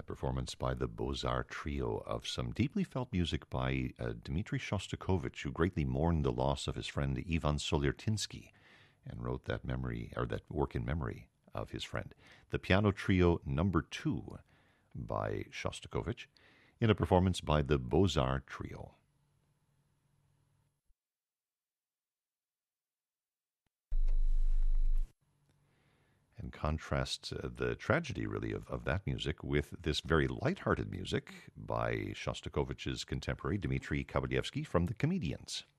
performance by the Beaux-Arts Trio of some deeply felt music by Dmitri Shostakovich, who greatly mourned the loss of his friend Ivan Soliertinsky and wrote that work in memory of his friend. The Piano Trio No. 2 by Shostakovich in a performance by the Beaux-Arts Trio. And contrast the tragedy, really, of that music with this very lighthearted music by Shostakovich's contemporary Dmitri Kabalyevsky from The Comedians.